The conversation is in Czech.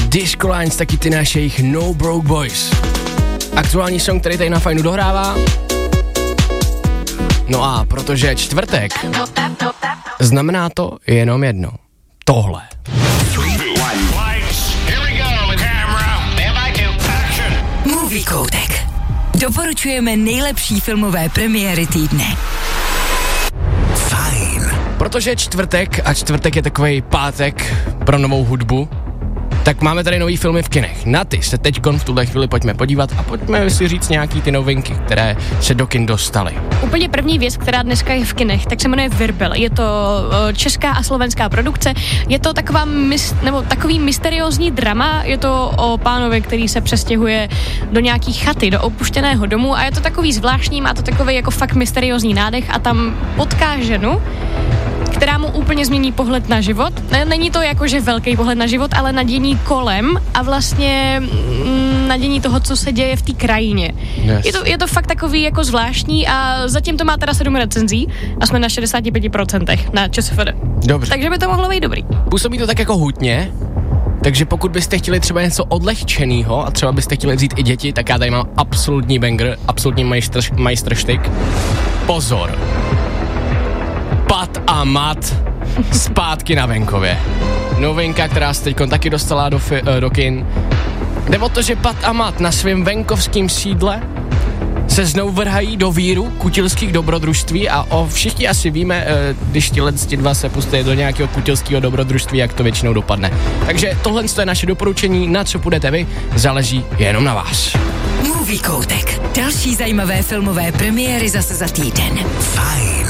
Disco Lines, taky ty naše jejich No Broke Boys. Aktuální song, který tady na Fajnu dohrává. No a protože je čtvrtek, znamená to jenom jedno. Tohle. Movie Koutek. Doporučujeme nejlepší filmové premiéry týdne. Fajn. Protože je čtvrtek a čtvrtek je takovej pátek pro novou hudbu, tak máme tady nový filmy v kinech. Na ty se teďkon v tuhle chvíli pojďme podívat a pojďme si říct nějaký ty novinky, které se do kin dostaly. Úplně první věc, která dneska je v kinech, tak se jmenuje Virbel. Je to česká a slovenská produkce. Je to takový mysteriózní drama. Je to o pánovi, který se přestěhuje do nějaký chaty, do opuštěného domu a je to takový zvláštní, má to takový jako fakt mysteriózní nádech a tam potká ženu, která mu úplně změní pohled na život. Není to jakože velký pohled na život, ale na dění kolem a vlastně na dění toho, co se děje v té krajině. Yes. Je to fakt takový jako zvláštní a zatím to má teda 7 recenzí a jsme na 65% na ČSFD. Dobře. Takže by to mohlo být dobrý. Působí to tak jako hutně, takže pokud byste chtěli třeba něco odlehčenýho a třeba byste chtěli vzít i děti, tak já tady mám absolutní banger, absolutní majstrštyk. Pozor. Pat a Mat zpátky na venkově. Novinka, která se teď taky dostala do kin. Jde o to, že Pat a Mat na svém venkovském sídle se znovu vrhají do víru kutilských dobrodružství a všichni asi víme, když ti dva se pustí do nějakého kutilského dobrodružství, jak to většinou dopadne. Takže tohle je naše doporučení, na co půjdete vy, záleží jenom na vás. Movie Koutek. Další zajímavé filmové premiéry zase za týden. Fajn.